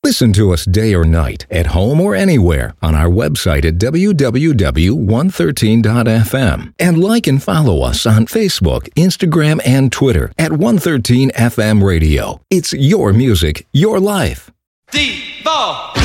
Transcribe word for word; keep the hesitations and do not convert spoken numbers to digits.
Listen to us day or night, at home or anywhere, on our website at w w w dot one thirteen dot f m. And like and follow us on Facebook, Instagram, and Twitter at one thirteen F M Radio. It's your music, your life. Devo!